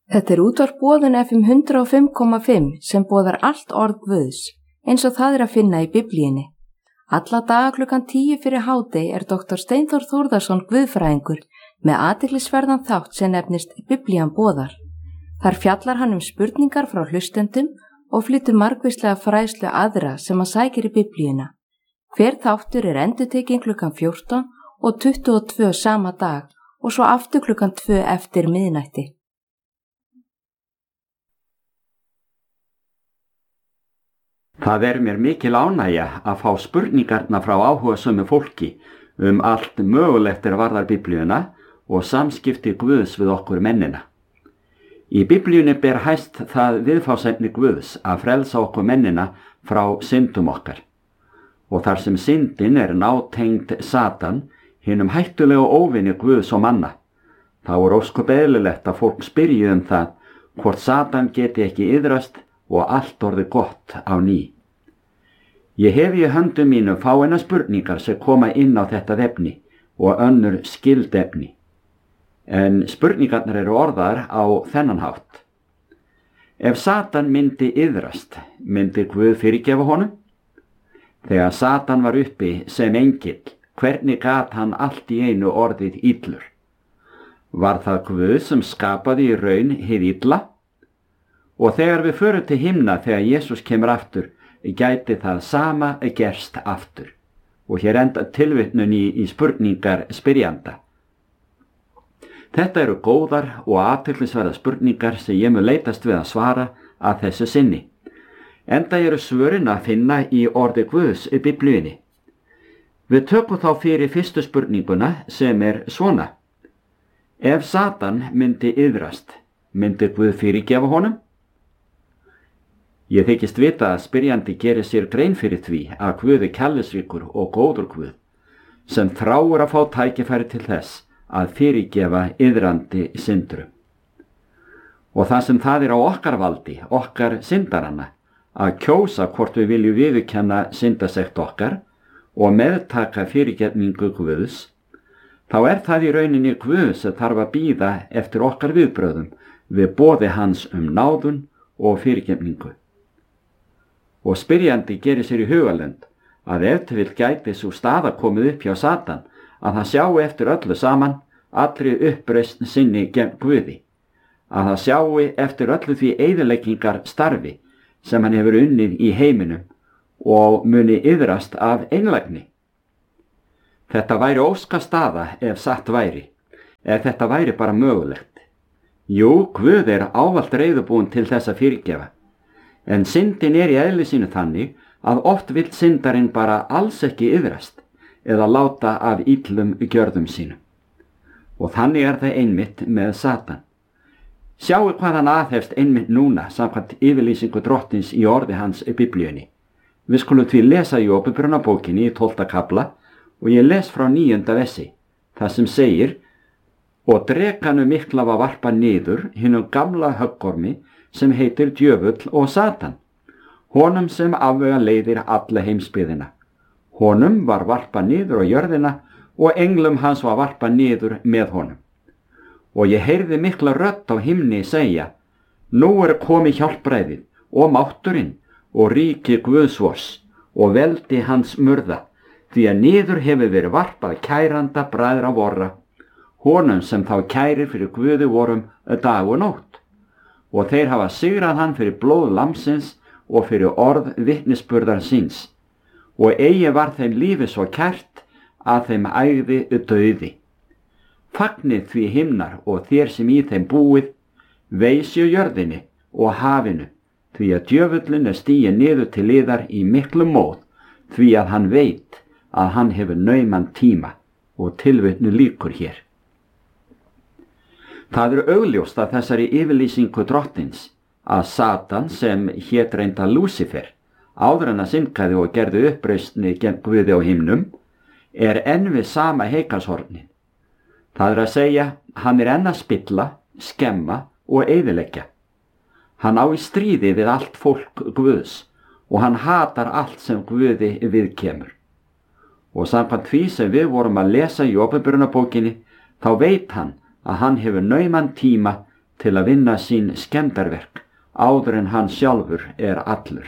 Þetta útvarp Boðun FM 105,5 sem boðar allt orð Guðs, eins og það að finna í Biblíunni. Alla daga klukkan 10 fyrir hádegi Dr. Steinþór Þórðarson guðfræðingur með athyglisverðan þátt sem nefnist Biblían boðar. Þar fjallar hann spurningar frá hlustendum og flytur margvíslega fræðslu aðra sem hann sækir í Biblíuna. Hver þáttur endurtekinn klukkan 14 og 22 sama dag og svo aftur klukkan 2 eftir miðnætti. Það mér mikil ánægja að fá spurningarna frá áhugasömu fólki allt mögulegt varðar Biblíuna og samskipti Guðs við okkur mennina. Í Biblíunni ber hæst það viðfangsefni Guðs að frelsa okkur mennina frá syndum okkar. Og þar sem syndin nátengd Satan, hinum hættulega óvinni Guðs og manna, þá ósköp eðlilegt að fólk spyrji það hvort Satan geti ekki iðrast og allt orðið gott á ný. Ég hef í höndum mínum fáeinar spurningar sem koma inn á þetta efni og önnur skyld efni. En spurningarnar orðaðar á þennan hátt. Ef Satan myndi iðrast, myndi Guð fyrirgefa honum? Þegar Satan var uppi sem engill, hvernig gat hann allt í einu orðið illur? Var það Guð sem skapaði í raun hið illa? Og þegar við förum til himna þegar Jesús kemur aftur, gæti það sama gerst aftur. Og hér enda tilvitnun í spurningar spyrjanda. Þetta góðar og athyglisverðar spurningar sem ég mun leitast við að svara að þessu sinni. Enda svörin að finna í orði Guðs í Biblíunni. Við tökum þá fyrir fyrstu spurninguna sem svona. Ef Satan myndi iðrast, myndi Guð fyrirgefa honum? Ég þykist vita að spyrjandi gerir sér grein fyrir því að Guð kærleiksríkur og góður Guð, sem þráir að fá tækifæri til þess að fyrirgefa iðrandi syndrum. Og það sem það á okkar valdi, okkar syndaranna, að kjósa hvort við viljum viðurkenna syndasekt okkar og meðtaka fyrirgefningu Guðs, þá það í rauninni Guð sem þarf að bíða eftir okkar viðbrögðum við boði hans náðun og fyrirgefningu. Og spyrjandi gerir sér í hugalund að ef til vill gæti sú staða komið upp hjá Satan að það sjái eftir öllu saman, allri uppreisn sinni gegn Guði, að það sjái eftir öllu því eyðileggingar starfi sem hann hefur unnið í heiminum og muni iðrast af einlægni. Þetta væri óska staða ef satt væri, ef þetta væri bara mögulegt. Jú, Guð ávallt reiðubúinn til þess að fyrirgefa, en syndin í eðli sínu þannig að oft vill syndarinn bara alls ekki iðrast eða láta af illum gjörðum sínum. Og þannig það einmitt með Satan. Sjáu hvað hann aðhefst einmitt núna samkvæmt yfirlýsingu Drottins í orði hans í Biblíunni. Við skulum því lesa í Åpenbarunarbókinni í 12. kafla og ég les frá 9. versi, það sem segir: Og drekanum mikla var varpað niður hinum gamla höggormi sem heitir djöfull og Satan, honum sem afvega leiðir alla heimsbyggðina. Honum var varpað niður á jörðina og englum hans var varpað niður með honum. Og ég heyrði mikla rödd á himni segja: Nú komið hjálpræðið og mátturinn og ríki Guðs vors og veldi hans murða, því að niður hefur verið varpað kæranda bræðra vorra, honum sem þá kærir fyrir Guði vorum dag og nótt. Og þeir hafa sigrað hann fyrir blóð lamsins og fyrir orð vitnisburðar síns. Og eigi var þeim lífi svo kært að þeim ægði dauði. Fagnið því himnar og þér sem í þeim búið, veisju jörðinni og hafinu, því að djöfullin stiginn niður til yðar í miklum móð, því að hann veit að hann hefur nauman tíma, og tilvitnu lýkur hér. Það augljóst að þessari yfirlýsingu Drottins að Satan, sem hét reynda Lúsifer, áður en að syndgaði og gerði uppreisni gegn Guði á himnum, enn við sama heikalshornin. Það að segja, hann enn að spilla, skemma og eyðileggja. Hann á í stríði við allt fólk Guðs og hann hatar allt sem Guði viðkemur. Og samkvæmt því sem við vorum að lesa í Åpenbarunarbókinni, þá veit hann að hann hefur nauman tíma til til að vinna sín skemmdarverk áður en hann sjálfur allur.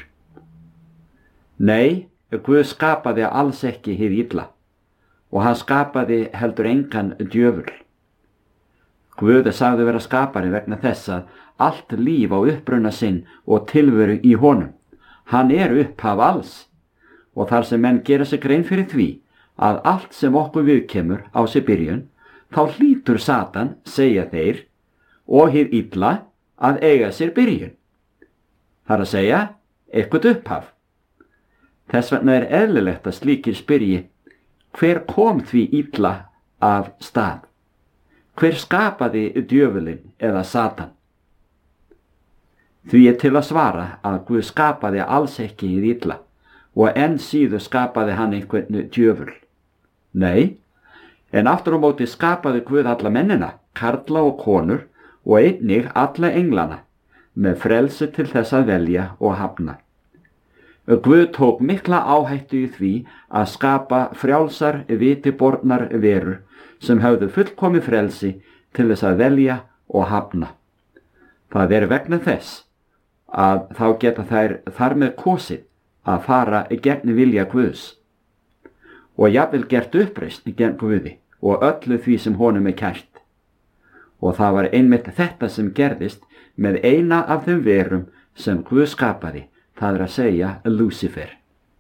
Nei, Guð skapaði alls ekki hið illa og hann skapaði heldur engan djöful. Guð sagði vera skapari vegna þess að allt líf á uppruna sinn og tilveru í honum. Hann upphaf alls og þar sem menn gera sig grein fyrir því að allt sem okkur viðkemur á sér byrjun, þá hlýtur Satan, segja þeir, og hið illa að eiga sér byrjun. Það að segja, eitthvað upphaf. Þess vegna eðlilegt að slíkir spyrji, hver kom því illa af stað? Hver skapaði djöfulinn eða Satan? Því til að svara að Guð skapaði alls ekki hið illa og enn síður skapaði hann einhvern djöful. Nei, en aftur á móti skapaði Guð alla mennina, karla og konur og einnig alla englana, með frelsi til þess að velja og hafna. Guð tók mikla áhættu í því að skapa frjálsar, vitibornar verur sem höfðu fullkomið frelsi til þess að velja og hafna. Það vegna þess að þá geta þær þar með kosið að fara gegn vilja Guðs og jafnvel gert uppreisn gegn Guði og öllu því sem honum kært. Og það var einmitt þetta sem gerðist með eina af þeim verum sem Guð skapaði, það að segja Lúsífer.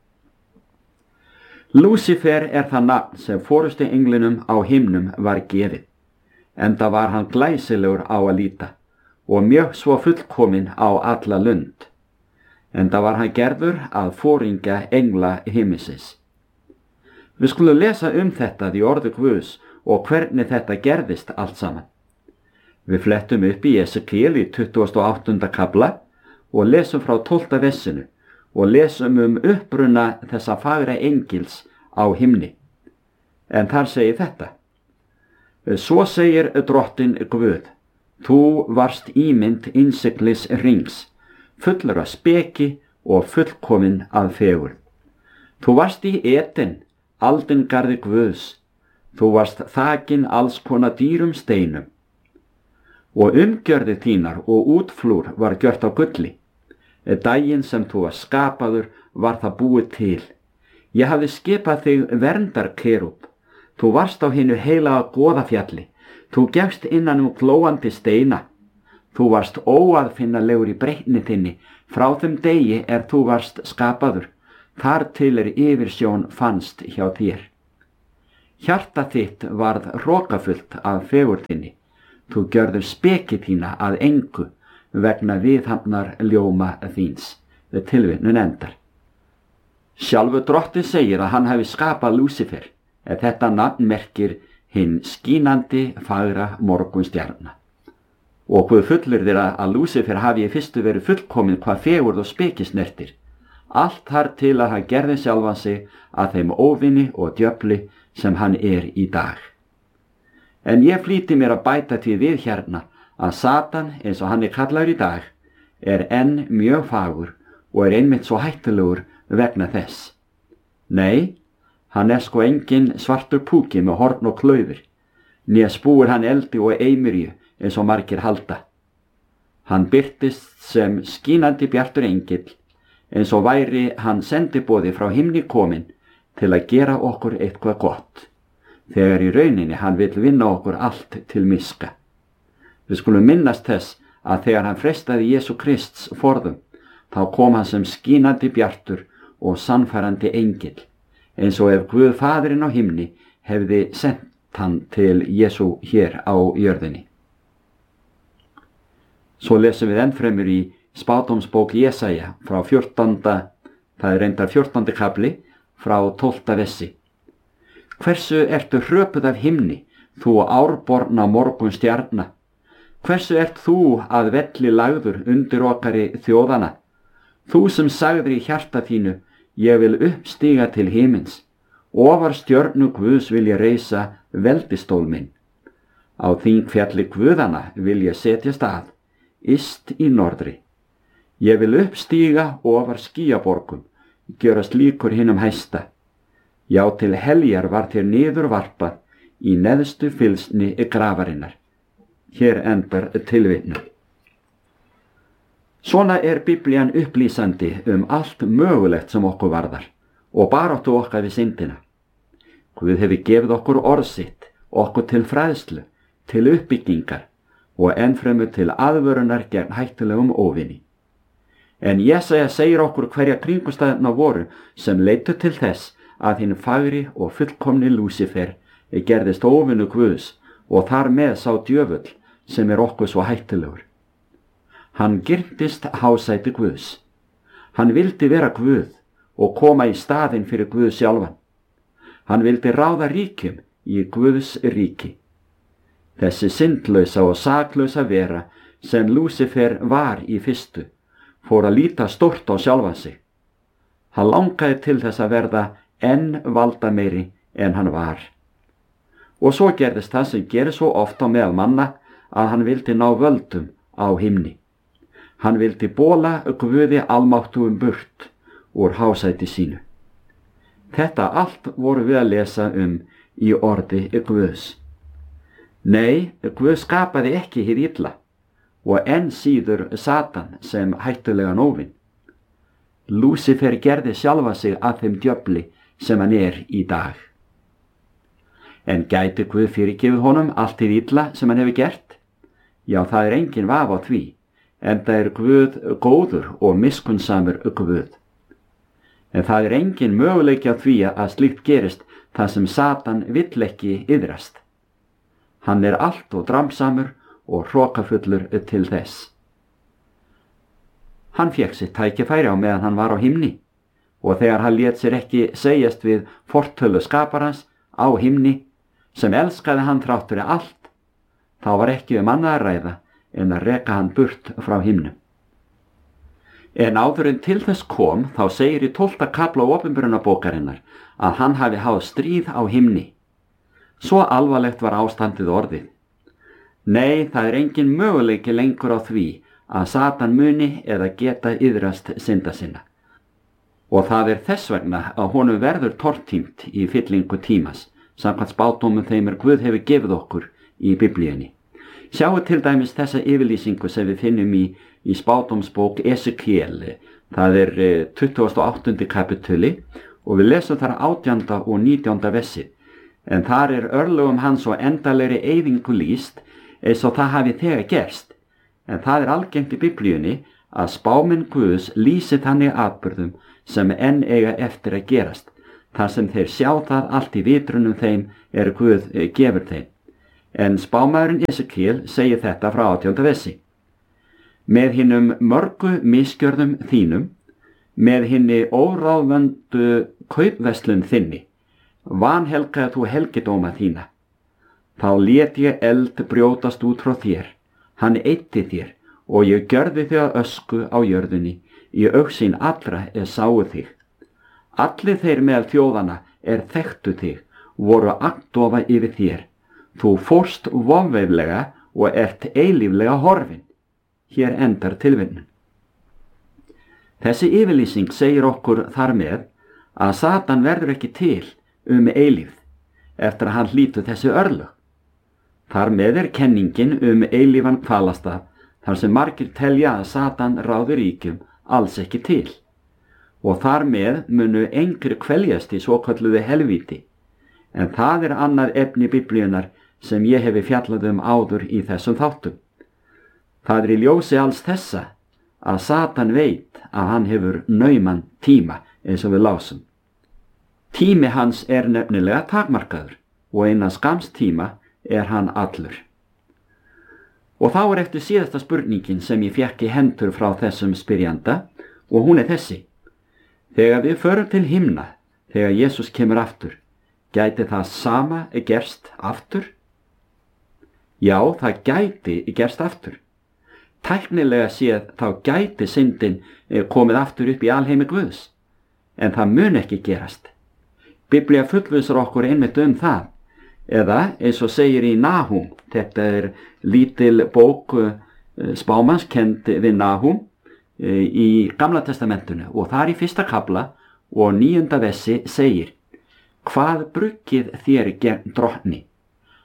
Lúsífer það nafn sem forustu englinum á himnum var gefið, enda var hann glæsilegur á að líta og mjög svo fullkominn á alla lund, enda var hann gerður að foringja engla himmisins. Við skulum lesa þetta í orði Guðs og hvernig þetta gerðist allt saman. Við flettum upp í Esekiel í 28. kafla og lesum frá 12. vessinu og lesum uppruna þessa fagra engils á himni. En þar segir þetta: Svo segir drottin Guð, þú varst ímynd innsiglis rings, fullur af speki og fullkomin að fegurð. Þú varst í Eden, aldingarði Guðs, þú varst þakin alls konar dýrum steinum. Og umgjörði þínar og útflúr var gjört á gulli. Daginn sem þú var skapaður var það búið til. Ég hafði skipað þig verndarkerúb. Þú varst á hinu heilaga goðafjalli. Þú gefst innan glóandi steina. Þú varst óaðfinnalegur í breytni þinni frá þeim degi þú varst skapaður. Þar til yfirsjón fannst hjá þér. Hjarta þitt varð hrokafullt af fegurð þinni. Þú gjörður speki þína að engu vegna viðhafnar ljóma þíns. Tilvitnun endar. Sjálfur drottinn segir að hann hafi skapað Lúsífer, þetta nafn merkir hinn skínandi fagra morgunstjarna. Og Guð fullyrðir að Lúsífer hafi í fyrstu verið fullkomin hvað fegurð og speki snertir. Allt þar til að hann gerði sjálfan sig að þeim óvinni og djöfli sem hann í dag. En ég flýti mér að bæta því við hérna að Satan, eins og hann kallaður í dag, enn mjög fagur og einmitt svo hættulegur vegna þess. Nei, hann sko engin svartur púki með horn og klaufir, né spúir hann eldi og eimirju eins og margir halda. Hann birtist sem skínandi bjartur engill, eins og væri hann sendiboði frá himni kominn til að gera okkur eitthvað gott, þegar í rauninni hann vill vinna okkur allt til miska. Við skulum minnast þess að þegar hann frestaði Jesú Krists forðum, þá kom hann sem skínandi bjartur og sannfærandi engill, eins og ef Guð Faðirinn á himni hefði sent hann til Jesú hér á jörðinni. Svo lesum við ennfremur í spádómsbók Jesaja frá 14. reyndar 14. kafli frá 12. vessi. Hversu ertu hröpuð af himni, þú árborna morgunstjarna? Hversu þú að velli lagður undir okkari þjóðana? Þú sem sagðir í hjarta þínu, ég vil uppstíga til himins. Ofar stjörnu Guðs vil ég reisa veldistól minn. Á þingfjalli Guðana vil ég setjast að, yst í norðri. Ég vil uppstíga ofar skýjaborgum, gjörast líkur hinum hæsta. Já, til heljar var þér niður varpað í neðstu fylsni grafarinnar. Hér endar tilvitnun. Svona Biblían upplýsandi allt mögulegt sem okkur varðar og baráttu okkar við syndina. Guð hefur gefið okkur orð sitt, okkur til fræðslu, til uppbyggingar og ennfremur til aðvörunar gegn hættulegum óvini. En Jesaja segir okkur hverja kringumstæðurnar voru sem leiddu til þess að hinn fagri og fullkomni Lúsifer gerðist óvinur Guðs og þar með sá djöfull sem okkur svo hættulegur. Hann girntist hásæti Guðs. Hann vildi vera Guð og koma í staðinn fyrir Guð sjálfan. Hann vildi ráða ríkjum í Guðs ríki. Þessi syndlausa og saklausa vera sem Lúsifer var í fyrstu fór að líta stórt á sjálfan sig. Hann langaði til þess að verða enn valdameiri en hann var. Og svo gerðist það sem gerir svo oft á meðal manna að hann vildi ná völdum á himni. Hann vildi bóla Guði almáttugum burt úr hásæti sínu. Þetta allt voru við að lesa í orði Guðs. Nei, Guð skapaði ekki hið illa og enn síður Satan sem hættulegan óvin. Lúsifer gerði sjálfa sig að þeim djöfli sem hann í dag. En gæti Guð fyrirgefið honum allt hið illa sem hann hefur gert? Já, það engin vafi á því, enda Guð góður og miskunnsamur Guð. En það engin möguleiki á því að slíkt gerist þar sem Satan vill ekki iðrast. Hann allt og dramsamur og hrokafullur til þess. Hann fékk sitt tækifæri á meðan hann var á himni og þegar hann lét sér ekki segjast við fortölu skaparans á himni sem elskaði hann þrátt fyrir allt, þá var ekki annað að ræða en að reka hann burt frá himnum. En áður en til þess kom, þá segir í 12. kafla opinberunarbókarinnar að hann hafi háð stríð á himni. Svo alvarlegt var ástandið orðið. Nei, það engin möguleiki lengur á því að Satan muni eða geta iðrast synda sinna. Og það þess vegna að honum verður tortímt í fyllingu tímas, samkvæmt spádómum þeim Guð hefur gefið okkur í Biblíunni. Sjáu til dæmis þessa yfirlýsingu sem við finnum í spádómsbók Esekiel. Það 28. kapituli og við lesum þar 18. og 19. vessið. En þar örlögum hans og endalegri eyðingu lýst eins og það hafi þegar gerst. En það algengt í Biblíunni að spámenn Guðs lýsi þannig atburðum sem enn eiga eftir að gerast, þar sem þeir sjá það allt í vitrunum þeim Guð gefur þeim. En spámaðurinn Esekiel segir þetta frá 18. vessi. Með hinnum mörgu misgjörðum þínum, með hinni óráðvöndu kaupverslun þinni, vanhelgaði þú helgidóma þína. Þá lét ég eld brjótast út frá þér, hann eyddi þér og ég gjörði þig að ösku á jörðunni, í augsýn allra sáu þig. Allir þeir meðal þjóðana þekktu þig, voru agndofa yfir þér. Þú fórst vofveiflega og eilíflega horfin. Hér endar tilvitnun. Þessi yfirlýsing segir okkur þar með að Satan verður ekki til eilífð eftir að hann hlýtur þessi örlög. Þar með kenningin eilífan kvalastað þar sem margir telja að Satan ráði ríkjum alls ekki til. Og þar með munu engri kveljast í svokölluðu helvíti. En það annað efni Biblíunnar sem ég hefi fjallað áður í þessum þáttum. Það í ljósi alls þessa að Satan veit að hann hefur nauman tíma eins og við lásum. Tími hans nefnilega takmarkaður og innan skamms tíma hann allur. Og þá eftir síðasta spurningin sem ég fékk í hendur frá þessum spyrjanda og hún þessi. Þegar við förum til himna, þegar Jesús kemur aftur, gæti það sama gerst aftur? Já, það gæti gerst aftur. Tæknilega séð þá gæti syndin komið aftur upp í alheimi Guðs, en það mun ekki gerast. Biblía fullvissar okkur einmitt það, eða eins og segir í Nahum, þetta lítil bók spámannskend við Nahum í Gamla testamentinu og þar í 1. kafla og 9. vessi segir: Hvað bruggið þér gegn drottni?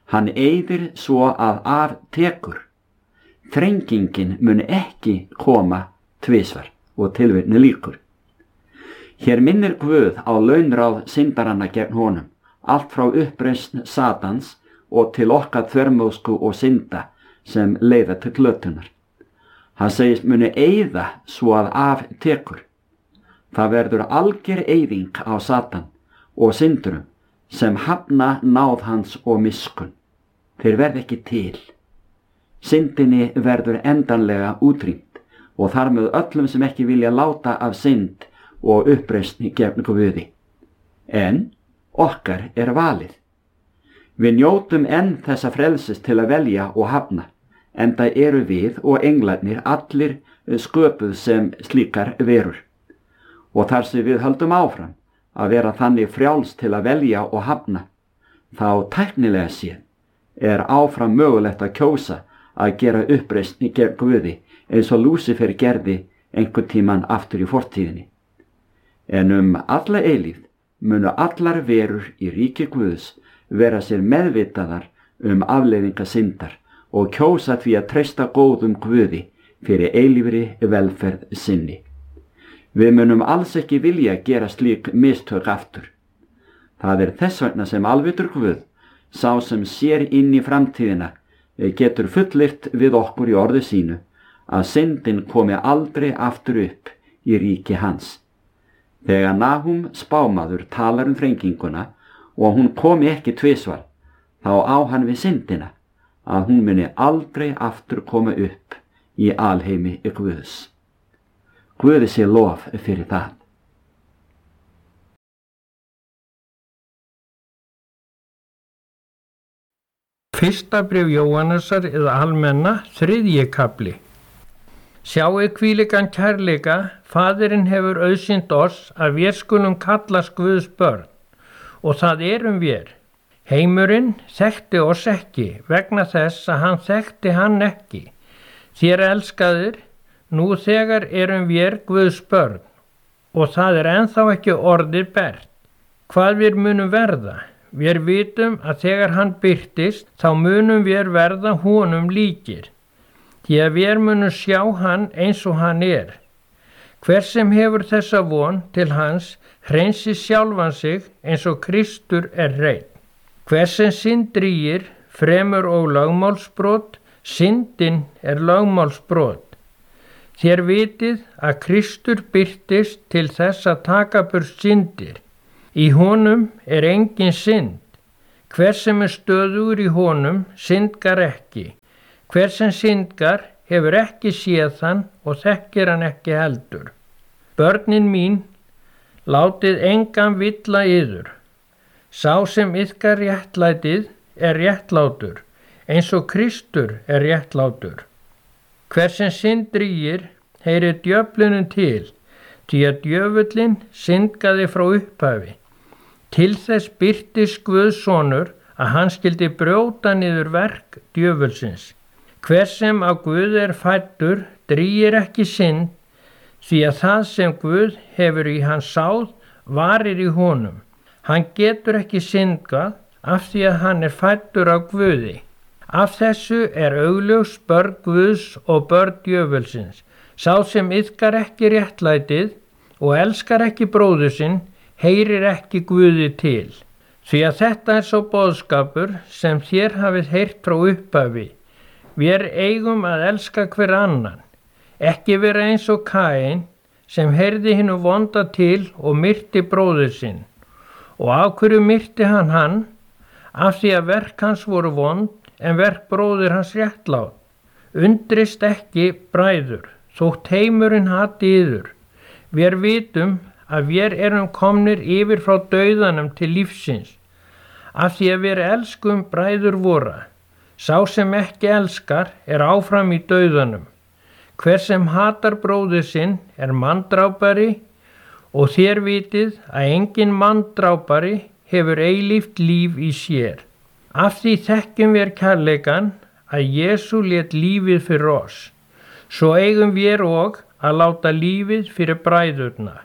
Hann eyðir svo að af tekur. Þrengingin mun ekki koma tvisvar og tilvitni lýkur. Hér minnir Guð á launráð syndaranna gegn honum, allt frá uppreisn Satans og til okkar þvermóðsku og synda sem leiða til glötunar. Hann segist muni eyða svo að af tekur. Það verður alger eyðing á Satan og syndurum sem hafna náð hans og miskunn. Þeir verð ekki til. Syndinni verður endanlega útrýmt og þar með öllum sem ekki vilja láta af synd og uppreisn gegn Guði. En okkar valið. Við njótum enn þessa frelsis til að velja og hafna, enda eru við og englarnir allir sköpuð sem slíkar verur. Og þar sem við höldum áfram að vera þannig frjáls til að velja og hafna, þá tæknilega séð áfram mögulegt að kjósa að gera uppreisn gegn Guði eins og Lúsifer gerði einhvern tímann aftur í fortíðinni. En alla eilífð munu allar verur í ríki Guðs vera sér meðvitaðar afleiðingar syndar og kjósa því að treysta góðum Guði fyrir eilífri velferð sinni. Við munum alls ekki vilja gera slík mistök aftur. Það þess vegna sem alvitur Guð, sá sem sér inn í framtíðina, getur fullyrt við okkur í orði sínu að syndin komi aldrei aftur upp í ríki hans. Þegar Nahum spámaður talar þrenginguna og hún komi ekki tvisvar, þá á hann við syndina að hún muni aldrei aftur koma upp í alheimi Guðs. Guði sé lof fyrir það. Fyrsta bréf Jóhannesar eða almenna, 3. kafli. Sjáið hvílíkan kærleika, Faðirinn hefur auðsýnt oss að við skulum kallast Guðs börn, og það erum við. Heimurinn þekkti oss ekki vegna þess að hann þekkti hann ekki. Þér elskaðir, nú þegar erum við Guðs börn, og það ennþá ekki orðið bert. Hvað við munum verða? Við vitum að þegar hann birtist, þá munum við verða honum líkir. Því að við munum sjá hann eins og hann Hver sem hefur þessa von til hans, hreinsi sjálfan sig eins og Kristur hreinn. Hver sem synd drýgir, fremur og lögmálsbrot, syndin lögmálsbrot. Þér vitið að Kristur birtist til þess að taka burt syndir. Í honum engin synd. Hver sem stöðugur í honum syndgar ekki. Hver sem syndgar hefur ekki séð hann og þekkir hann ekki heldur. Börnin mín, látið engan villa yður. Sá sem yðkar réttlætið réttlátur, eins og Kristur réttlátur. Hver sem synd drýgir, heyrir djöflunum til, því að djöfullinn syndgaði frá upphafi. Til þess birtist Guðs sonur að hann skyldi brjóta niður verk djöfulsins. Hver sem á Guð fæddur, drýgir ekki synd, því að það sem Guð hefur í hans sáð varir í honum. Hann getur ekki syndgað af því að hann fæddur af Guði. Af þessu augljós börn Guðs og börn djöfulsins. Sá sem yðkar ekki réttlætið og elskar ekki bróður sinn, heyrir ekki Guði til. Því að þetta sá boðskapur sem þér hafið heyrt frá upphafi. Við eigum að elska hver annan, ekki vera eins og Kain sem heyrði hinu vonda til og myrti bróður sinn. Og af hverju myrti hann? Af því að verk hans voru vond en verk bróður hans réttlát. Undrist ekki, bræður, þótt heimurinn hati yður. Við vitum að við erum komnir yfir frá dauðanum til lífsins, af því að við elskum bræður vora. Sá sem ekki elskar áfram í dauðanum. Hver sem hatar bróður sinn manndrápari, og þér vitið að engin manndrápari hefur eilíft líf í sér. Af því þekkjum við kærleikan að Jesú lét lífið fyrir oss. Svo eigum við og að láta lífið fyrir bræðurna.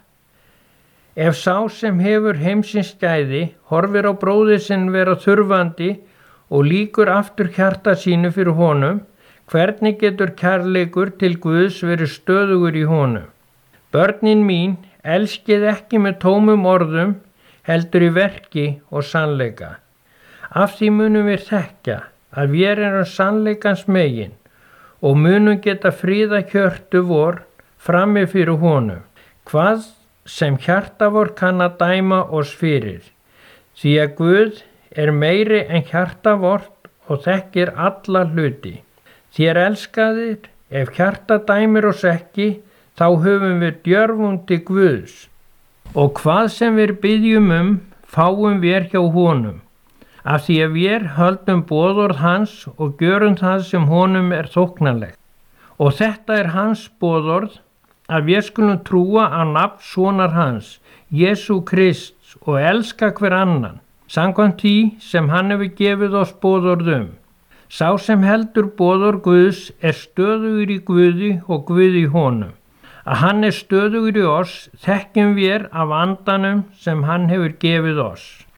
Ef sá sem hefur heimsins gæði horfir á bróður sinn vera þurfandi og lýkur aftur hjarta sínu fyrir honum, hvernig getur kærleikur til Guðs verið stöðugur í honum? Börnin mín, elskið ekki með tómum orðum, heldur í verki og sannleika. Af því munum við þekkja að við erum sannleikans megin og munum geta fríða hjörtu vor frammi fyrir honum, hvað sem hjarta vor kann að dæma oss fyrir. Því að Guð er meiri en hjarta vort og þekkir alla hluti. Þér elskaðir, ef hjarta dæmir oss ekki, þá höfum við djörfum til Guðs. Og hvað sem við biðjum fáum við hjá honum, af því að við höldum boðorð hans og gjörum það sem honum er þóknanlegt. Og þetta er hans boðorð, að við skulum trúa á nafn sonar hans, Jesú Krist, og elska hver annan, samkvæmt því sem hann hefur gefið oss boðorð. Sá sem heldur boðorð Guðs er stöðugur í Guði og Guð í honum. Að hann er stöðugur í oss þekkjum við af andanum sem hann hefur gefið oss.